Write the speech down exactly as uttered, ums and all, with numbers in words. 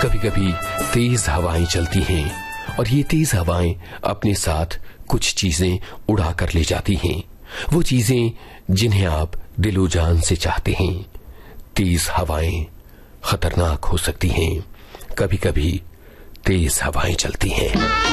कभी कभी तेज हवाएं चलती हैं और ये तेज हवाएं अपने साथ कुछ चीजें उड़ा कर ले जाती हैं, वो चीजें जिन्हें आप दिलो जान से चाहते हैं। तेज हवाएं खतरनाक हो सकती हैं, कभी कभी तेज हवाएं चलती हैं।